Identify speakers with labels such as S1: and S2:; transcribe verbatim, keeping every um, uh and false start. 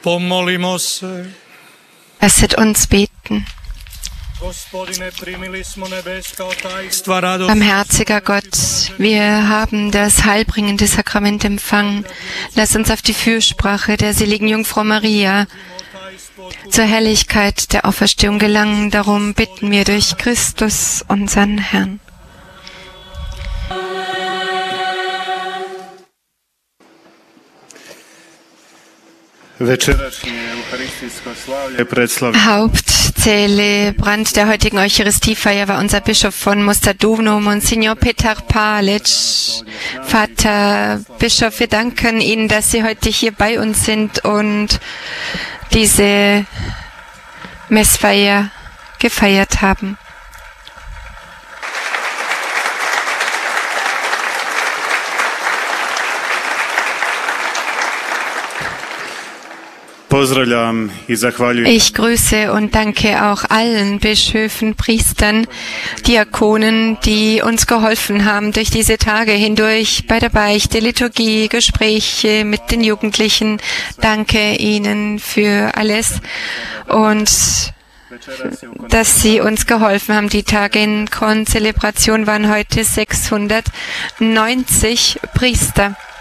S1: Pomolimo se.
S2: Lasset uns beten. Barmherziger Gott, wir haben das heilbringende Sakrament empfangen. Lass uns auf die Fürsprache der seligen Jungfrau Maria zur Herrlichkeit der Auferstehung gelangen. Darum bitten wir durch Christus, unseren Herrn. Hauptzelebrant der heutigen Eucharistiefeier war unser Bischof von Mostadovno, Monsignor Petar Palic. Vater Bischof, wir danken Ihnen, dass Sie heute hier bei uns sind und diese Messfeier gefeiert haben. Ich grüße und danke auch allen Bischöfen, Priestern, Diakonen, die uns geholfen haben durch diese Tage hindurch bei der Beichte, Liturgie, Gespräche mit den Jugendlichen. Danke Ihnen für alles und dass Sie uns geholfen haben. Die Tage in Konzelebration waren heute sechshundertneunzig Priester.